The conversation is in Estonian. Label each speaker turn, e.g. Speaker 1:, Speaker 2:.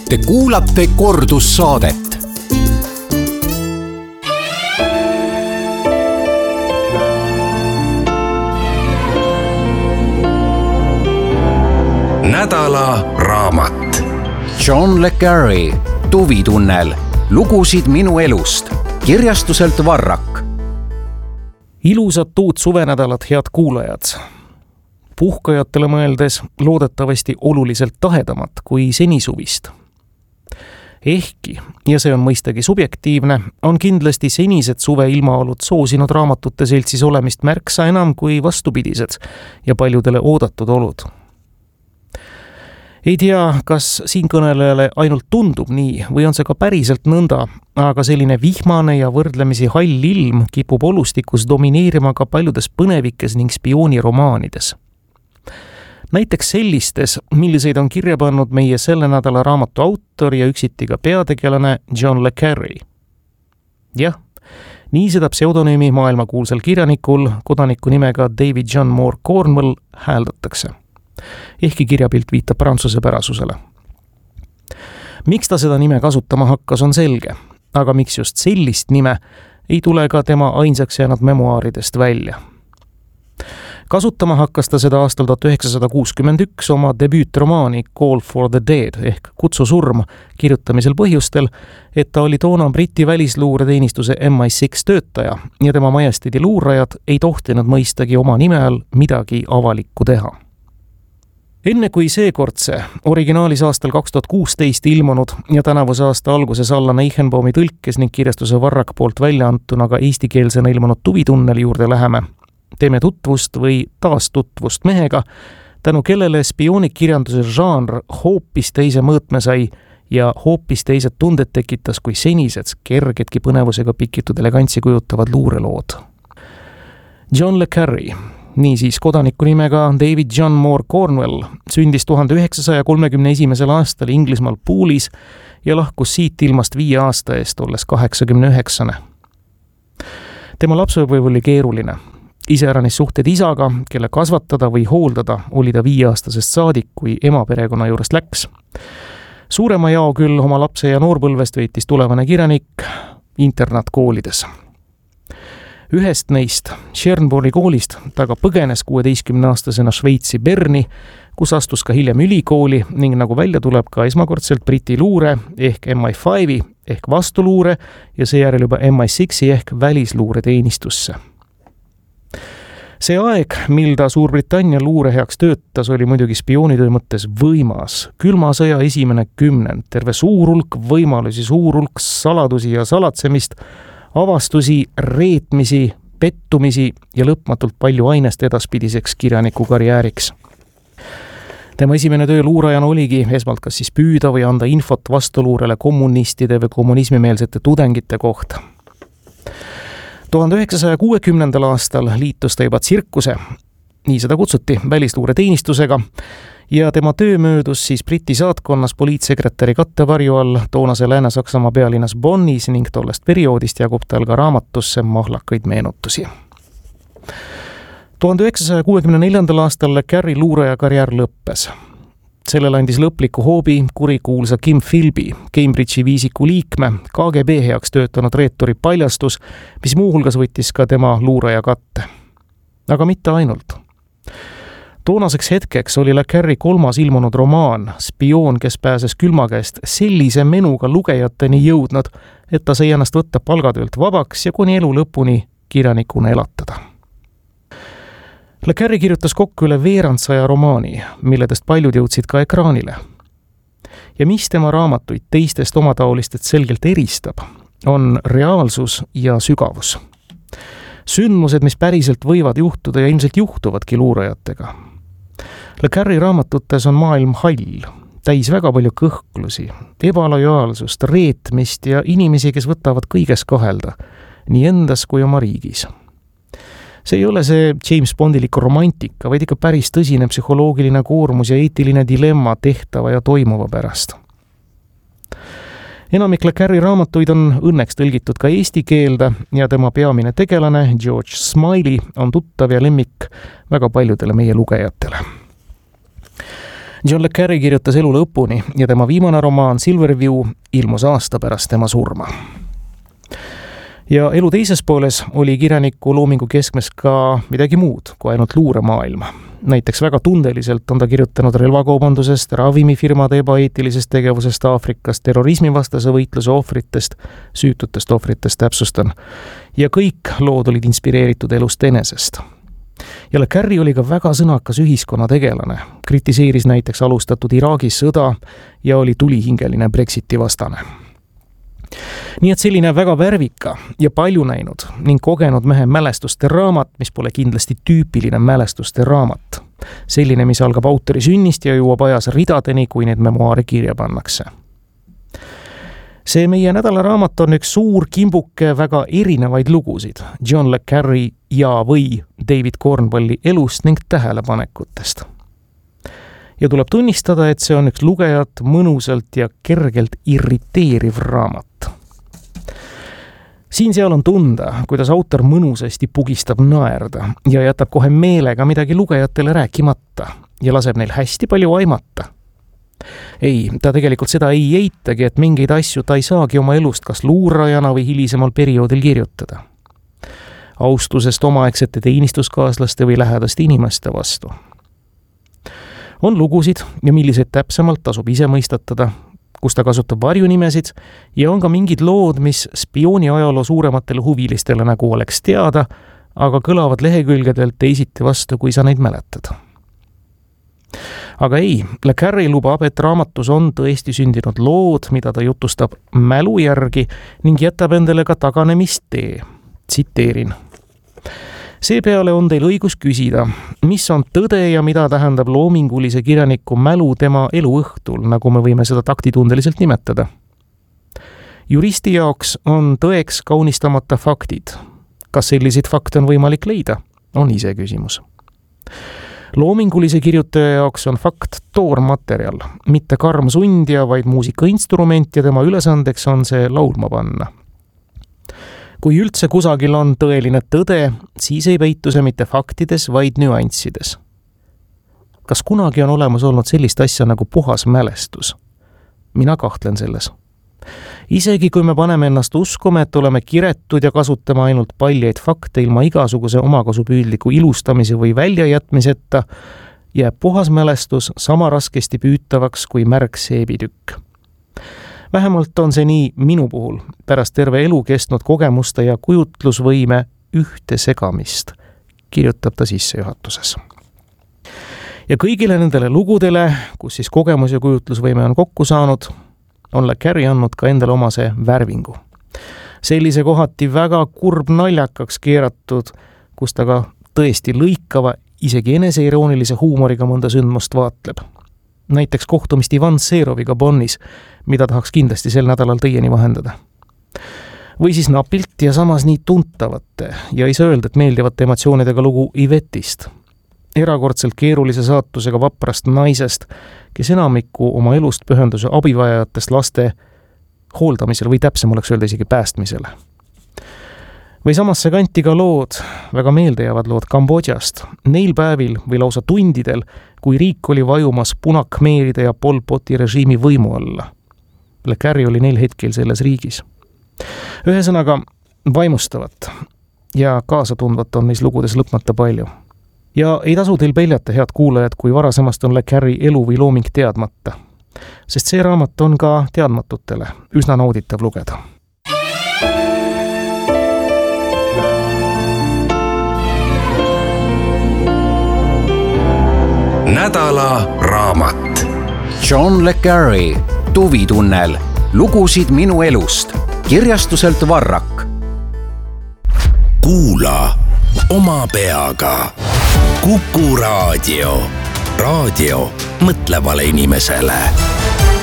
Speaker 1: Te kuulate kordussaadet. Nädala raamat. John le Carré, Tuvitunnel. Lugusid minu elust. Kirjastuselt Varrak.
Speaker 2: Ilusat uut suvenädalat, head kuulajad. Puhkajatele mõeldes loodetavasti oluliselt tahedamat kui senisuvist. Ehkki, ja see on mõistagi subjektiivne, on kindlasti senised suve ilmaolud soosinud raamatute seltsis olemist märksa enam kui vastupidised ja paljudele oodatud olud. Ei tea, kas siinkõnelejale ainult tundub nii või on see ka päriselt nõnda, aga selline vihmane ja võrdlemisi hall ilm kipub olustikus domineerima ka paljudes põnevikes ning spiooniromaanides. Näiteks sellistes, milliseid on kirja pannud meie selle nädala raamatu autor ja üksiti ka peategelane John le Carré. Jah, nii seda pseudonüümi maailmakuulsal kirjanikul, kodaniku nimega David John Moore Cornwell hääldatakse. Ehkki kirjapilt viitab prantsuse pärasusele. Miks ta seda nime kasutama hakkas, on selge, aga miks just sellist nime, ei tule ka tema ainsaks jäänud memuaaridest välja. Kasutama hakkas ta seda aastal 1961 oma debüütromaani Call for the Dead ehk Kutsu surm kirjutamisel põhjustel, et ta oli toona Briti välisluureteenistuse MI6 töötaja ja tema majesteedi luurajad ei tohtinud mõistagi oma nime all midagi avalikku teha. Enne kui seekordse originaalis aastal 2016 ilmunud ja tänavuse aasta alguses Alla Neichenbaumi tõlkes ning kirjastuse Varrak poolt välja antuna ka eestikeelsena ilmunud Tuvitunneli juurde läheme, teeme tutvust või taastutvust mehega, tänu kellele spioonikirjanduse žanr hoopis teise mõõtme sai ja hoopis teised tunded tekitas kui senised kergedki põnevusega pikitud elegantsi kujutavad luurelood. John le Carré, niisiis kodaniku nimega David John Moore Cornwell, sündis 1931. aastal Inglismaal Poolis ja lahkus siit ilmast 5 aasta eest, olles 89. Tema lapsepõlv oli keeruline. Iseäranis suhted isaga, kelle kasvatada või hooldada oli ta 5-aastasest saadik, kui ema perekonna juurest läks. Suurema jao küll oma lapse ja noorpõlvest veetis tulevane kirjanik internaatkoolides. Ühest neist, Schernborni koolist, ta ka põgenes 16-aastasena Šveitsi Berni, kus astus ka hiljem ülikooli ning nagu välja tuleb ka esmakordselt Briti luure ehk MI5 ehk vastuluure ja seejärel juba MI6 ehk välisluureteenistusse. See aeg, mil ta Suurbritannia luure heaks töötas, oli muidugi spioonitöö mõttes võimas. Külma sõja esimene 10, terve suur hulk võimalusi, suur hulk saladusi ja salatsemist, avastusi, reetmisi, pettumisi ja lõpmatult palju ainest edaspidiseks kirjaniku karjääriks. Tema esimene töö luurajana oligi esmalt kas siis püüda või anda infot vastuluurele kommunistide või kommunismimeelsete tudengite kohta. 1960. aastal liitus ta juba tsirkuse, nii seda kutsuti, välisluureteenistusega, ja tema töö möödus siis Briti saatkonnas poliitsekretäri kattevarju all toonase Lääne-Saksamaa pealinnas Bonnis ning tollest perioodist jagub tal ka raamatusse mahlakaid meenutusi. 1964. aastal le Carré luuraja karjäär lõppes. Sellel andis lõpliku hoobi kurikuulsa Kim Philby, Cambridge'i viisiku liikme, KGB heaks töötanud reeturi paljastus, mis muuhulgas võttis ka tema luuraja katte. Aga mitte ainult. Toonaseks hetkeks oli le Carré 3. ilmunud romaan Spioon, kes pääses külma käest sellise menuga lugejateni jõudnud, et ta sai ennast võtta palgatöölt vabaks ja kuni elu lõpuni kirjanikuna elatada. Le Carré kirjutas kokku üle 100 romaani, milledest paljud jõudsid ka ekraanile. Ja mis tema raamatuid teistest omataolistest selgelt eristab, on reaalsus ja sügavus. Sündmused, mis päriselt võivad juhtuda ja ilmselt juhtuvadki luurajatega. Le Carré raamatutes on maailm hall, täis väga palju kõhklusi, ebalojaalsust, reetmist ja inimesi, kes võtavad kõiges kahelda, nii endas kui oma riigis. See ei ole see James Bondilik romantika, vaid ikka päris tõsine psühholoogiline koormus ja eetiline dilemma tehtava ja toimuva pärast. Enamik le Carré raamatuid on õnneks tõlgitud ka eesti keelde ja tema peamine tegelane George Smiley on tuttav ja lemmik väga paljudele meie lugejatele. John le Carré kirjutas elu lõpuni ja tema viimane romaan Silverview ilmus aasta pärast tema surma. Ja elu teises pooles oli kirjaniku loomingu keskmes ka midagi muud kui ainult luuremaailma. Näiteks väga tundeliselt on ta kirjutanud relvakaubandusest, ravimifirmade ebaeetilisest tegevusest Aafrikas, terrorismivastase võitluse ohvritest, süütutest ohvritest täpsustan. Ja kõik lood olid inspireeritud elust enesest. Ja le Carré oli ka väga sõnakas ühiskonnategelane, kritiseeris näiteks alustatud Iraagis sõda ja oli tulihingeline Brexiti vastane. Nii et selline väga värvika ja palju näinud ning kogenud mehe mälestuste raamat, mis pole kindlasti tüüpiline mälestuste raamat. Selline, mis algab autori sünnist ja jõuab ajas ridadeni, kui need memuaare kirja pannakse. See meie nädala raamat on üks suur kimbuke väga erinevaid lugusid John le Carré ja või David Cornwalli elust ning tähelepanekutest. Ja tuleb tunnistada, et see on üks lugejat mõnusalt ja kergelt irriteeriv raamat. Siin-seal on tunda, kuidas autor mõnusasti pugistab naerda ja jätab kohe meelega midagi lugejatele rääkimata ja laseb neil hästi palju aimata. Ei, ta tegelikult seda ei eitagi, et mingeid asju ta ei saagi oma elust kas luurajana või hilisemal perioodil kirjutada. Austusest omaaegsete teenistuskaaslaste või lähedaste inimeste vastu. On lugusid ja milliseid täpsemalt tasub ise mõistatada, kus ta kasutab varjunimesid ja on ka mingid lood, mis spiooni ajaloo suurematele huvilistele nagu oleks teada, aga kõlavad lehekülgedelt teisiti vastu, kui sa neid mäletad. Aga ei, le Carré lubab, et raamatus on tõesti sündinud lood, mida ta jutustab mälu järgi ning jätab endale ka taganemistee. Tsiteerin. Seepeale on teil õigus küsida, mis on tõde ja mida tähendab loomingulise kirjaniku mälu tema eluõhtul, nagu me võime seda taktitundeliselt nimetada. Juristi jaoks on tõeks kaunistamata faktid. Kas selliseid fakte on võimalik leida? On ise küsimus. Loomingulise kirjutaja jaoks on fakt toormaterjal, mitte karm sundja, vaid muusikainstrument ja tema ülesandeks on see laulma panna. Kui üldse kusagil on tõeline tõde, siis ei peitu see mitte faktides, vaid nüanssides. Kas kunagi on olemas olnud sellist asja nagu puhas mälestus? Mina kahtlen selles. Isegi kui me paneme ennast uskuma, et oleme kiretud ja kasutame ainult paljeid fakte ilma igasuguse omakasupüüdliku ilustamise või väljajätmiseta, jääb puhas mälestus sama raskesti püütavaks kui märg seebitükk. Vähemalt on see nii minu puhul, pärast terve elu kestnud kogemuste ja kujutlusvõime ühte segamist, kirjutab ta sissejuhatuses. Ja kõigile nendele lugudele, kus siis kogemus ja kujutlusvõime on kokku saanud, on le Carré andnud ka endale omase värvingu. Sellise kohati väga kurb naljakaks keeratud, kus ta ka tõesti lõikava, isegi eneseiroonilise huumoriga mõnda sündmust vaatleb. Näiteks kohtumist Ivan Seroviga Bonnis, mida tahaks kindlasti sel nädalal teieni vahendada. Või siis napilt ja samas nii tuntavate ja ei saa öelda, et meeldivate emotsioonidega lugu Ivetist. Erakordselt keerulise saatusega vaprast naisest, kes enamikku oma elust pühenduse abivajajatest laste hooldamisel või täpsem oleks öelda isegi päästmisele. Või samasse kanti ka lood, väga meeldejäävad lood Kambodžast, neil päevil või lausa tundidel, kui riik oli vajumas punakmeeride ja Pol Poti režiimi võimu alla. Le Carré oli neil hetkel selles riigis. Ühesõnaga vaimustavat ja kaasatundvat on neis lugudes lõpmata palju. Ja ei tasu teil peljata, head kuulajad, kui varasemast on le Carré elu või looming teadmata. Sest see raamat on ka teadmatutele üsna nauditav lugeda.
Speaker 1: Nädala raamat. John le Carré, Tuvitunnel. Lugusid minu elust. Kirjastuselt Varrak.
Speaker 3: Kuula oma peaga. Kuku Raadio. Raadio mõtlevale inimesele.